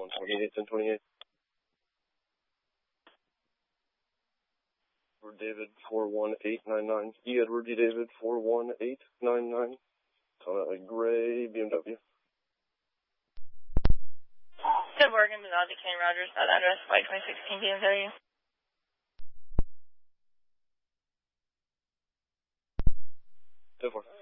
128, 1028. Edward David 41899. E. Edward D. David 41899. A gray BMW. Good Morgan, Denali, Kenny Rogers, that address, by 2016 BMW. Go for it.